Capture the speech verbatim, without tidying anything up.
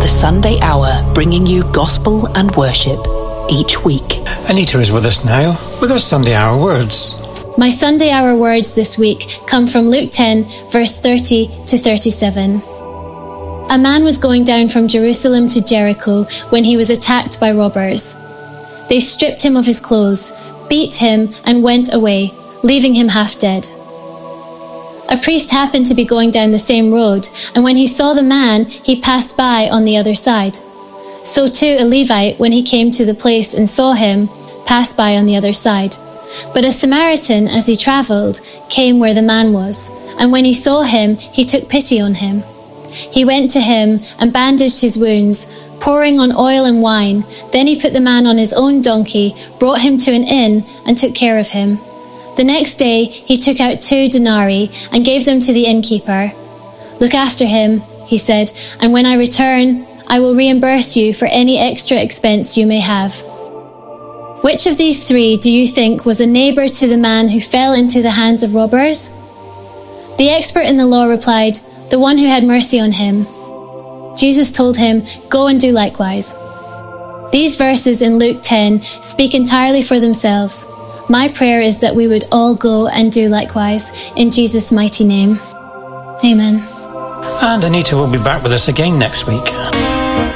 The Sunday Hour, bringing you gospel and worship each week. Anita is with us now with her Sunday Hour words. My Sunday Hour words this week come from Luke ten, verse thirty to thirty-seven. A man was going down from Jerusalem to Jericho when he was attacked by robbers. They stripped him of his clothes, beat him, and went away, leaving him half dead. A priest happened to be going down the same road, and when he saw the man, he passed by on the other side. So too a Levite, when he came to the place and saw him, passed by on the other side. But a Samaritan, as he travelled, came where the man was, and when he saw him, he took pity on him. He went to him and bandaged his wounds, pouring on oil and wine. Then he put the man on his own donkey, brought him to an inn, and took care of him. The next day he took out two denarii and gave them to the innkeeper. "Look after him," he said, "and when I return, I will reimburse you for any extra expense you may have." Which of these three do you think was a neighbour to the man who fell into the hands of robbers? The expert in the law replied, "The one who had mercy on him." Jesus told him, "Go and do likewise." These verses in Luke ten speak entirely for themselves. My prayer is that we would all go and do likewise, in Jesus' mighty name. Amen. And Anita will be back with us again next week.